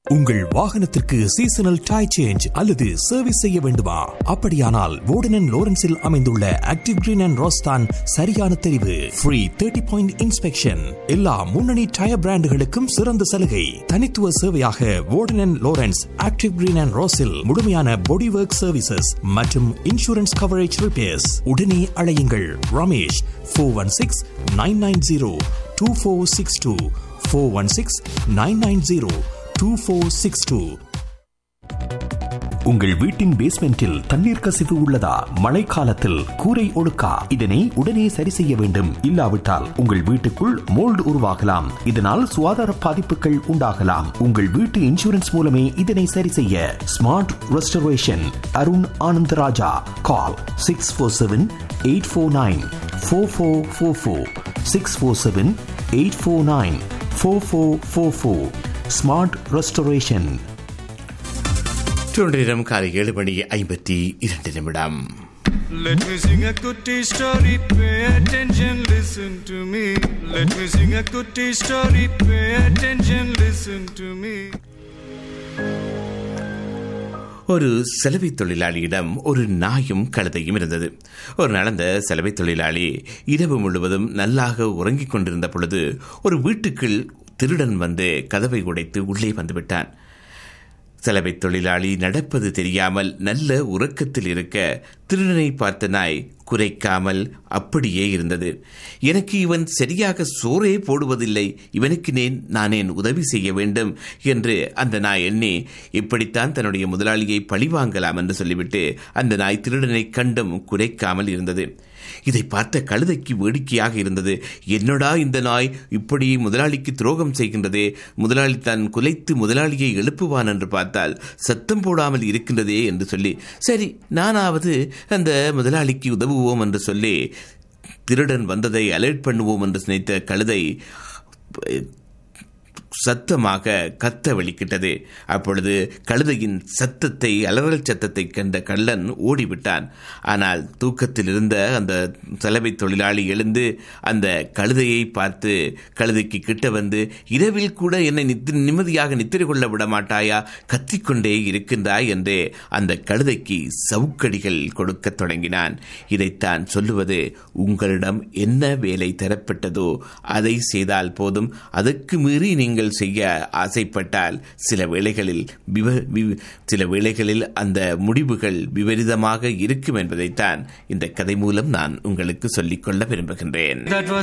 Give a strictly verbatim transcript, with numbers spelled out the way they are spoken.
உங்கள் வாகனத்திற்கு seasonal tyre change அல்லது சர்வீஸ் செய்ய வேண்டுமா? அப்படியானால் வோடன் அண்ட் லோரன்ஸில் அமைந்துள்ள ஆக்டிவ் கிரீன் அண்ட் ரோஸ் தான் சரியான தெரிவு. ஃப்ரீ தேர்ட்டி பாயிண்ட் இன்ஸ்பெக்ஷன், எல்லா முன்னணி டயர் பிராண்டுகளுக்கும் சிறந்த சலுகை, தனித்துவ சேவையாக வோடன் and Lawrence active green and ரோஸில் முழுமையான பாடி ஒர்க் சர்வீசஸ் மற்றும் இன்சூரன்ஸ் கவரேஜ் ரிப்பேர்ஸ். உடனே அழையுங்கள் Ramesh four one six nine nine zero two four six two four one six nine nine zero two four six two. உங்கள் வீட்டின் பேஸ்மெண்டில் தண்ணீர் கசிவு உள்ளதா? மழைக்காலத்தில் கூரை ஒழுக்கா? இதனை உடனே சரி செய்ய வேண்டும். இல்லாவிட்டால் உங்கள் வீட்டுக்குள் மோல்டு உருவாகலாம். இதனால் சுகாதார பாதிப்புகள் உண்டாகலாம். உங்கள் வீட்டு இன்சூரன்ஸ் மூலமே இதனை சரி செய்ய. Smart restoration, Arun Anandaraja. கால் six four seven eight four nine four four four four six four seven eight four nine four four four four. Smart restoration. நேரம் காலை ஏழு மணி ஐம்பத்தி இரண்டு நிமிடம். Let me sing a goodie story, pay attention, listen to me. Let me sing a goodie story, pay attention, listen to me. ஒரு சலவை தொழிலாளியிடம் ஒரு நாயும் கழுதையும் இருந்தது. ஒரு நடந்த சலவை தொழிலாளி இரவு முழுவதும் நல்லாக உறங்கிக் கொண்டிருந்த பொழுது ஒரு வீட்டுக்குள் திருடன் வந்து கதவை உடைத்து உள்ளே வந்துவிட்டான். சலவை தொழிலாளி நடப்பது தெரியாமல் நல்ல உறக்கத்தில் இருக்க திருடனை பார்த்த நாய் குறைக்காமல் அப்படியே இருந்தது. எனக்கு இவன் சரியாக சோறே போடுவதில்லை, இவனுக்கு நேன் நானேன் உதவி செய்ய வேண்டும் என்று அந்த நாய் எண்ணி இப்படித்தான் தன்னுடைய முதலாளியை பழிவாங்கலாம் என்று சொல்லிவிட்டு அந்த நாய் திருடனை கண்டும் குறைக்காமல் இருந்தது. இதை பார்த்த கழுதைக்கு வேடிக்கையாக இருந்தது. என்னடா இந்த நாய் இப்படி முதலாளிக்கு துரோகம் செய்கின்றதே, முதலாளி தான் குலைத்து முதலாளியை எழுப்புவான் என்று பார்த்தால் சத்தம் போடாமல் இருக்கின்றதே என்று சொல்லி, சரி நானாவது அந்த முதலாளிக்கு உதவுவோம் என்று சொல்லி திருடன் வந்ததை அலர்ட் பண்ணுவோம் என்று நினைத்த கழுதை சத்தமாக கத்த வெளிக்கிட்டது. அப்பொழுது கழுதையின் சத்தத்தை, அலறல் சத்தத்தை கண்ட கள்ளன் ஓடிவிட்டான். ஆனால் தூக்கத்தில் இருந்த அந்த சலவை தொழிலாளி எழுந்து அந்த கழுதையை பார்த்து கழுதைக்கு கிட்ட வந்து, இரவில் கூட என்னை நிம்மதியாக நித்திரை கொள்ள விட மாட்டாயா, கத்திக்கொண்டே இருக்கின்றாய் என்று அந்த கழுதைக்கு சவுக்கடிகள் கொடுக்க தொடங்கினான். இதைத்தான் சொல்லுவது, உங்களிடம் என்ன வேலை தரப்பட்டதோ அதை செய்தால் போதும், அதற்கு மீறி நீங்கள் செய்ய ஆசைப்பட்டால் சில வேளைகளில் சில வேளைகளில் அந்த முடிவுகள் விபரீதமாக இருக்கும் என்பதைத்தான் இந்த கதை மூலம் நான் உங்களுக்கு சொல்லிக்கொள்ள விரும்புகின்றேன்.